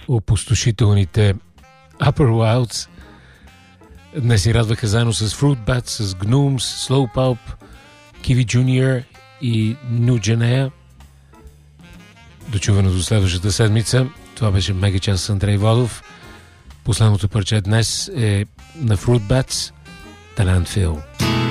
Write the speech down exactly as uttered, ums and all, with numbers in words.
опустошителните Upper Wilds. Днес ни радваха заедно с Fruit Bats, с Gnomes, Slow Pulp, Kiwi Junior и Nugenea. Дочувано до следващата седмица. Това беше Мега час с Андрей Водов. Последното парче днес е на Fruit Bats, The Landfill.